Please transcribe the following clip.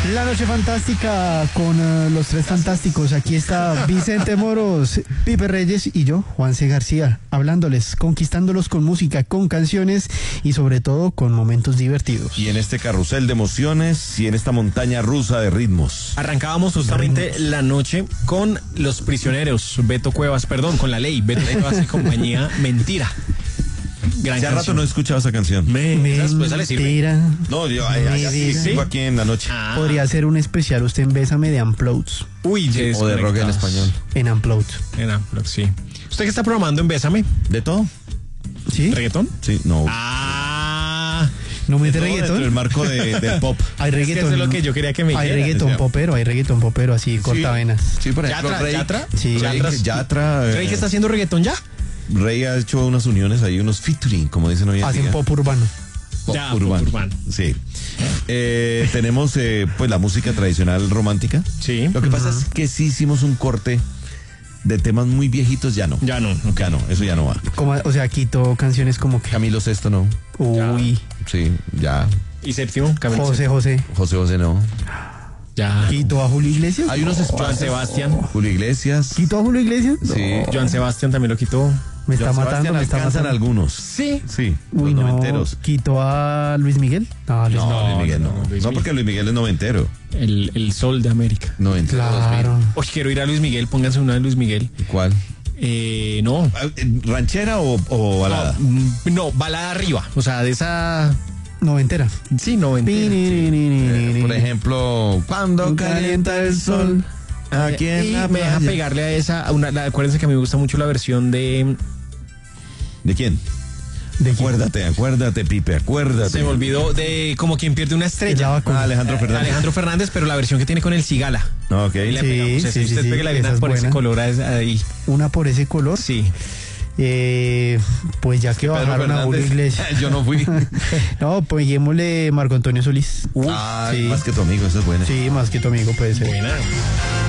La noche fantástica con los tres fantásticos. Aquí está Vicente Moros, Pipe Reyes y yo, Juanse García, hablándoles, conquistándolos con música, con canciones y sobre todo con momentos divertidos. Y en este carrusel de emociones y en esta montaña rusa de ritmos. Arrancábamos justamente la noche con Los Prisioneros, Beto Cuevas, perdón, con La Ley, Beto Cuevas y compañía, Mentira. Gran Hace rato no he escuchado esa canción. Después le sirve. Mentira. No, yo ya sí, sigo aquí en la noche. Podría ser un especial usted en Bésame de Unplugged. Uy, O de rock en español. En Unplugged. En Unplugged, sí. ¿Usted qué está programando en Bésame? ¿De todo? ¿Sí? ¿Reggaetón? Sí, no. ¿No mete Todo dentro del reggaetón? marco del pop. Hay Es que reggaetón. eso es lo que yo quería que me Hay dijera. reggaetón popero, así, cortavenas. Sí, por ejemplo, ¿Yatra? Rey. ¿Yatra? Sí. Yatra. ¿Rey que está haciendo reggaetón ya? Rey ha hecho unas uniones ahí, unos featuring, como dicen hoy en Hacen día. pop urbano. Pop Ya, urbano. pop urbano. Sí. Tenemos pues la música tradicional romántica. Sí. Lo que pasa es que sí hicimos un corte de temas muy viejitos, ya no. Ya no. Ya no, eso ya no va. O sea, quito canciones como que... Camilo Sesto no. Uy, Sí, ya. ¿Y séptimo? Camilo José. José José no. Ya. ¿Quito a Julio Iglesias? Hay unos Joan Sebastián. Julio Iglesias. ¿Quito a Julio Iglesias? Sí. Joan Sebastián también lo quitó. Me está Joan matando, Sebastián me está alcanzan matando. algunos. Sí. Sí, Uy, los no. noventeros. ¿Quito a Luis Miguel? No, Luis No, Luis Miguel no. no, Luis No, porque Luis Miguel es noventero. El sol de América. Noventero. Claro. 2000. Hoy quiero ir a Luis Miguel, pónganse una de Luis Miguel. ¿Cuál? No. ¿Ranchera o balada? No, balada arriba. O sea, de esa. Noventera. Sí, noventera. Por ejemplo, cuando calienta el sol. Aquí en Y la me deja playa. pegarle a esa. Acuérdense que a mí me gusta mucho la versión de. ¿De quién? ¿De quién? Acuérdate, Pipe, acuérdate. Se me olvidó de Como quien pierde una Es la estrella. vacuna. Alejandro Fernández. Alejandro Fernández, pero la versión que tiene con el Cigala. Ok. Le Sí, pegamos ese. sí, Usted sí, pegue la esa vida es por ese buena. color ahí. Una por ese color. Sí. Pues ya que Pedro bajaron a Julio Fernández. Iglesias. Yo no fui. No, pues lleguémosle Marco Antonio Solís. Ay, Sí. más que tu amigo, esa es buena. Sí, más que tu amigo puede ser. Buena.